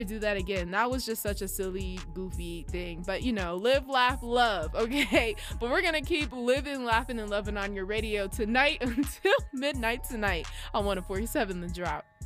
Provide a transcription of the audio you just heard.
do that again. That was just such a silly, goofy thing. But you know, live, laugh, love, okay? But we're gonna keep living, laughing, and loving on your radio tonight until midnight tonight on 104.7 The Drought.